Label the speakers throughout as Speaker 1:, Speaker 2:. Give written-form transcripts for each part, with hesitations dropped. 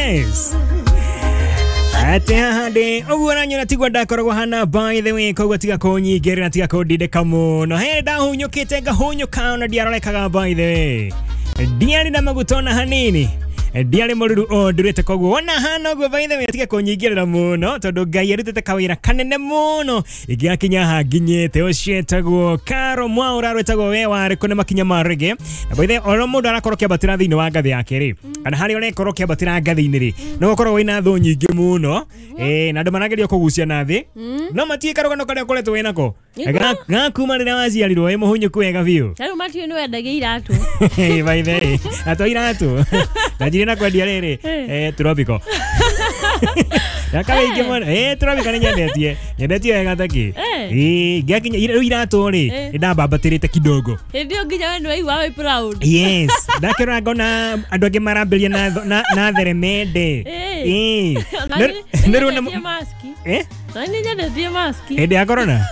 Speaker 1: yes. Ate hande ogura nyona tigwa ndakoragwo hana by the way kogwa tiga konyigere na tiga kodide kamuno he ndahunyukite ngahunyuka ona diarolekaga by the way diari na magutona hanini diari moruru ndurete kogwo ona hana ogwo by the way tiga konyigere muno tondu ngai arutete kawira kanene muno igiakinya hanginyete ocietagwo Karo Mwaura rwetagwo we wari kone makinya marege na by the way oro mundu arakorokia batira thini wa ngathi yake ri kana hari ore korokia batira ngathi-ini ri no gukorwo wina thu nyingi muno na andu marageria kugucia na thi no matie karogano karia koretwo wina ko gakuma rira waciarirwo we muhunyuku wega biu
Speaker 2: taro matie no endagia iratu
Speaker 1: by the way ato iratu na njire na kwendia riri tropical yakawe ingimona tropical ni nyendetie wega taki ngakinya iratu ri ndabambatirite kidogo
Speaker 2: ndio nginya we ni wawe proud
Speaker 1: yes ndakira ngona andu angi marambiria na theremende
Speaker 2: nero na maski nani nyendetie maski
Speaker 1: ende ya corona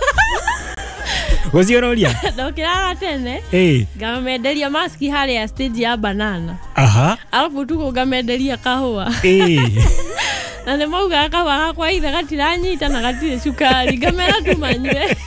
Speaker 1: Goziorolia.
Speaker 2: Ndokira tene. Ngamenderia maski hali ya stage ya banana.
Speaker 1: Aha.
Speaker 2: Alafu tuko ngamenderia kahua. Na ne mauga kahua kwa itha gatiranyita na gatire cukari. Ngamera tumanywe.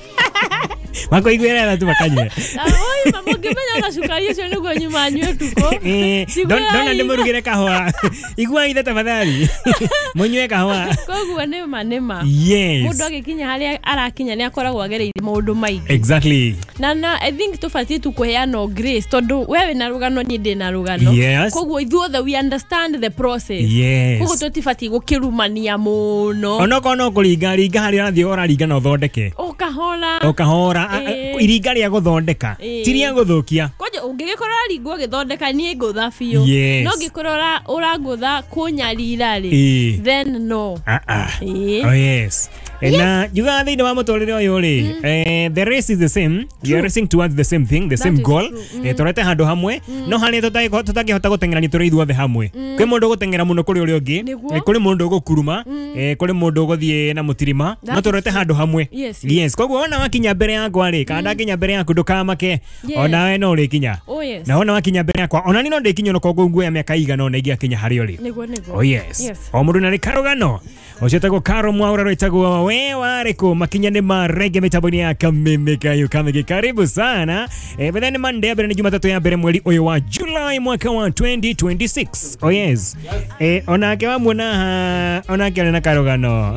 Speaker 2: Mako igwera tu makanye. Oi mama ngimenya na cukari icio niguo nyuma anywe tuko.
Speaker 1: Dona ndimurugire kahua. Igwa itha tafadhali. Munywe kahua.
Speaker 2: Koguo nema.
Speaker 1: Yes.
Speaker 2: Mundu agikinya haria arakinya ni akoragwo agereire maundu maigi.
Speaker 1: Exactly.
Speaker 2: Na I think tufati tukuheana grace tondu wewe na rugano ni ndi na rugano.
Speaker 1: Yes.
Speaker 2: Koguo ithuothe we understand the process.
Speaker 1: Yes.
Speaker 2: Koguo tutifati gukirumania muno.
Speaker 1: Onokono kuringa haria rathi oraringa no thondeke. Okahora iringa ria guthondeka tiria guthukia
Speaker 2: kwaje ungigikorora ringo githondeka ni ngutha biu no ngikorora urangutha kunyarira ri then no
Speaker 1: oh yes. Na juga thini wa mutorire uyu ri the race is the same. You are racing towards the same thing, the same goal. Torete handu hamwe no hani tutangihota gutengerania turi ithuothe hamwe kwi mundu gutengera muno kuri uri ungi kuri mundu gukuruma kuri mundu guthie na mutirima no torete handu hamwe. Yes koguo ona wakinya mbere yakwa ri kana kinya mbere yaku ndukamake ona we no ri kinya na ona wakinya mbere yakwa ona ni no ndikinya no koguo nguya miaka igana ona ingia kinya hari uri. Oh yes. O mundu nari karugano ocetagwo Karo Mwaura rwetagwo we wariko makinya ni marege mitaboni ya kamemeka yu kamege karibu sana bedani Monday ya ni Jumatatu ya mbere mwezi uyu wa July mwaka wa 2026. Oh yes. Onake wa mwana onake na karugano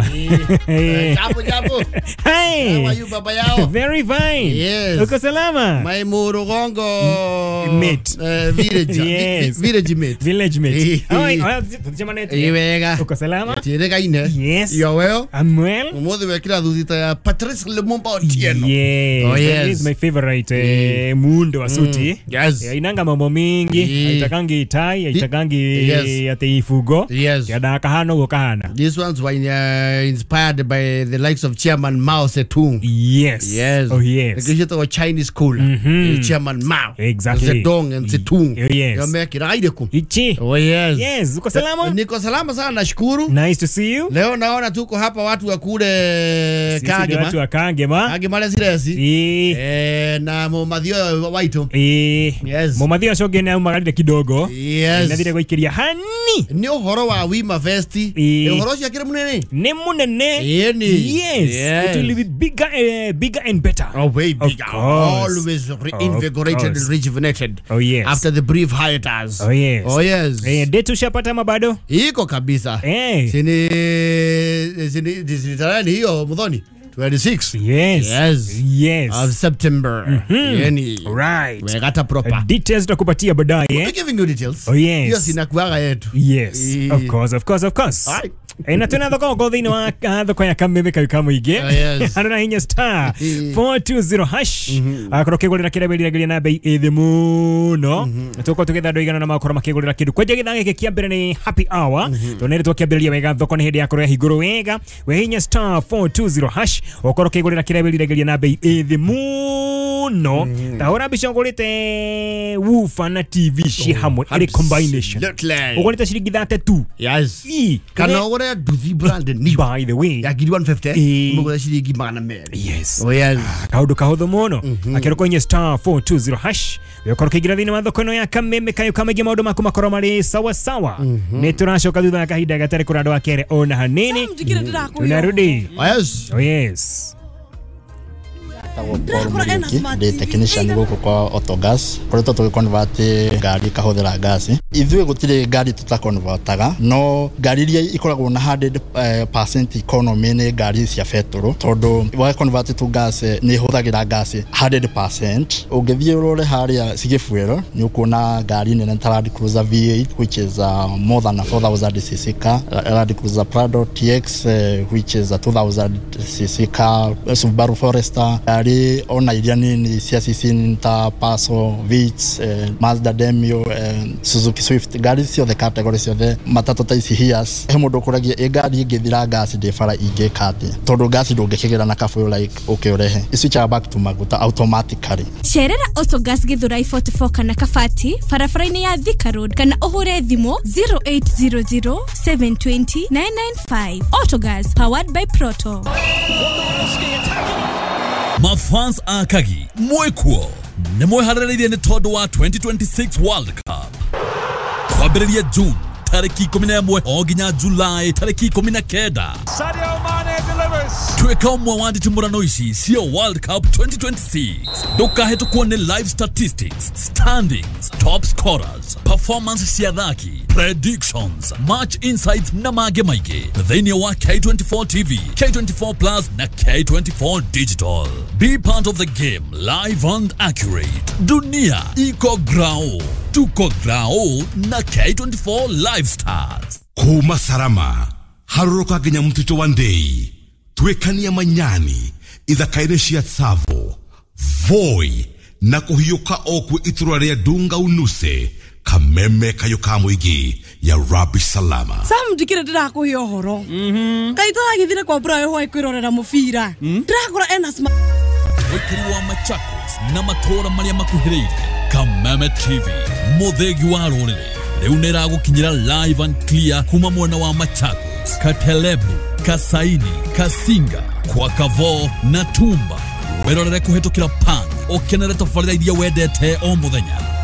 Speaker 3: Jabu
Speaker 1: hey
Speaker 3: how are you baba yao?
Speaker 1: Very fine.
Speaker 3: Yes.
Speaker 1: Uko salama?
Speaker 3: My Murugongo
Speaker 1: mate
Speaker 3: village mate
Speaker 1: oh tujamanete
Speaker 3: iwega
Speaker 1: uko salama?
Speaker 3: Tirega ine.
Speaker 1: Yes.
Speaker 3: You are well?
Speaker 1: I'm well.
Speaker 3: Mothe wekira thutita ya Patrice Lumumba Otieno.
Speaker 1: Yes.
Speaker 3: Oh, yes.
Speaker 1: That is my favorite muundo wa suti.
Speaker 3: Yes.
Speaker 1: Inanga mambo mingi, aitakangi tai, aitakangi ate ifugo.
Speaker 3: Yes.
Speaker 1: Yada kahano go kahana.
Speaker 3: These ones were inspired by the likes of Chairman Mao Zedong.
Speaker 1: Yes.
Speaker 3: Yes.
Speaker 1: Oh yes.
Speaker 3: The a Chinese school. Chairman Mao.
Speaker 1: Exactly.
Speaker 3: Zedong and Zedong.
Speaker 1: Oh yes.
Speaker 3: Yamekira aideku.
Speaker 1: Ichi.
Speaker 3: Oh yes.
Speaker 1: Yes. Uko salama?
Speaker 3: Niko salama sana nashukuru.
Speaker 1: Nice to see you.
Speaker 3: Leo naona tuko hapa watu wa kule Kagema.
Speaker 1: Watu wa Kagema.
Speaker 3: Kagema le siresi. Na Momathio Waito.
Speaker 1: Yes. Momathio shogene au magalire kidogo.
Speaker 3: Yes.
Speaker 1: Na dire goikiria hani.
Speaker 3: Ni uhoro wa Wima Fest. Uhoro cia kire munene.
Speaker 1: Ni munene.
Speaker 3: Yes.
Speaker 1: It will be bigger and better.
Speaker 3: Oh, way bigger. Always reinvigorated and rejuvenated.
Speaker 1: Oh yes.
Speaker 3: After the brief hiatus.
Speaker 1: Oh yes.
Speaker 3: Oh yes.
Speaker 1: Day tushapata mabado.
Speaker 3: Iko kabisa. Sini hiyo mudhoni 26. Yes. Of September.
Speaker 1: Right.
Speaker 3: Wegata proper.
Speaker 1: Details tutakupatia baadaye.
Speaker 3: We're giving you details.
Speaker 1: Oh yes.
Speaker 3: Hiyo sinakuaga yetu.
Speaker 1: Yes. Of course. Na tuna thoko thini wa thoko ya kamemeka kama ige. Ana hinya star 420 hash. Akorokegulira kirebelira na bei ethe muno. Tuko tugetha ndoigana na makoro makegulira kindu. Kwaje githange kia mbere ni happy hour. Tonere twakiambiriria wega thoko ni hindi ya kureha iguru wega. We hinya star 420 hash. Okorokegulira kirebelira na bei ethe muno. Tahora bishongolite woofer na TV shi hamwe ile combination. Ugolita shiringi 32.
Speaker 3: Yes. Kana ya duthi brand new.
Speaker 1: By the way,
Speaker 3: Ya giri 150. Mugura shiringi 200.
Speaker 1: yes.
Speaker 3: Oh yes.
Speaker 1: Kaundu kahuthu muno. Akero kwenye star 420 hash. Yokoro kigira thini mathoko no ya kameme kayo kamege maundu maku makoro mari sawa sawa. Ni turacoka thutha ya kahinda gatari kurando wa kere ona hanini. Tunarudi.
Speaker 3: Yes.
Speaker 1: Oh yes.
Speaker 4: The technician goko kwa autogas koreto to convert gari kahothera gas ithuĩ gutire gari tutakonvertaga no gari iria ikoragwo na 100% economy nĩ gari cia petrol tondu wa convert to gas nĩ hũthagĩra gas 100%. Ũngĩthiĩ ũrore harĩa cigifuel nĩ ũkuona gari nene ta Land Cruiser V8 which is more than 4000 cc car, Land Cruiser Prado TX which is a 2000 cc car, Subaru Forester ona iria nini cia cc ta Passo, Vitz, Mazda Demio, Suzuki Swift, gari ciothe category ciothe matatu ta ici Hiace. He mundu kuragia gari ingithira gas de fara ingekate tondu gas ndungikigera na kafuyo like ukiurehe iswicha back to maguta automatically.
Speaker 5: Cerera Autogas Githurai 44 kana Kabati barabara-inĩ ya Thika Road kana uhure thimo 0800 720 995. Autogas powered by Proto.
Speaker 6: Mafans akagi mwekuo nemweharĩrĩirie nĩ tondu wa 2026 World Cup kwambĩrĩria June tariki 11 o nginya July tariki 19.
Speaker 7: Sadio Mane delivers.
Speaker 6: Tweka umwe wa nditimurano ici cia World Cup 2026. Ndũkahĩtũkwo nĩ live statistics, standings, top scorers, performance cia athaki, predictions, match insights na mangĩ maingĩ thĩinĩ wa K24 TV, K24 Plus na K24 Digital. Be part of the game, live and accurate. Dunia iko grao, tuko grao na K24 Live Stars.
Speaker 8: Kuma Sarama, haruruka nginya mtito wa Ndei, twekania manyani, ithaka-inĩ cia Tsavo, Voi, na kuhiuka okwe iturwa ria Dunga Unuse, kameme kayo ka muigi ya Rabbi Salama.
Speaker 9: Sam ndikire ndirakuhe ohoro. Kaitara githire kwa Brayo hwa kwirorera mubira. Ndrakora Enas
Speaker 6: Wikiri wa Machakos na matora maria makuhĩrĩirie. Kameme TV, muthegi wa rũrĩrĩ. Rĩu nĩragũkinyĩra live and clear kuma mwena wa Machakos, Katelebu, Kasaini, Kasinga, kwa Kavo na Tumba. Wĩrorere kũhetũkĩra Pang, ũkenere tabarĩra iria wendete o mũthenya.